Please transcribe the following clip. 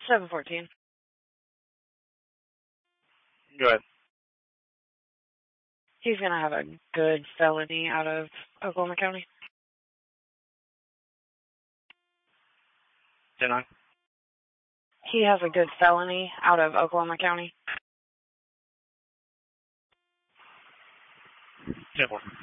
714. Go ahead. He's going to have a good felony out of Oklahoma County. 10-9. He has a good felony out of Oklahoma County. 10-4.